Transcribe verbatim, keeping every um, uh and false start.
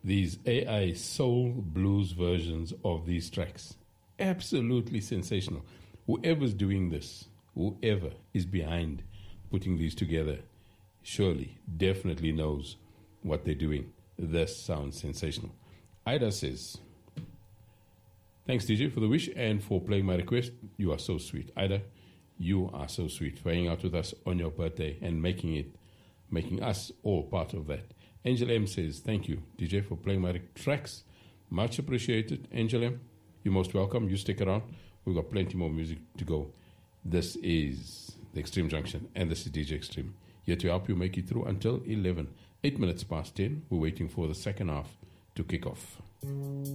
these A I soul blues versions of these tracks. Absolutely sensational. Whoever's doing this, whoever is behind putting these together, surely, definitely knows what they're doing. This sounds sensational. Ida says, thanks, D J, for the wish and for playing my request. You are so sweet. Ida, you are so sweet for hanging out with us on your birthday and making it, making us all part of that. Angel M says, thank you, D J, for playing my tracks. Much appreciated. Angel M, you're most welcome. You stick around. We've got plenty more music to go. This is The Extreme Junction, and this is D J Extreme, here to help you make it through until eleven. Eight minutes past ten. We're waiting for the second half to kick off.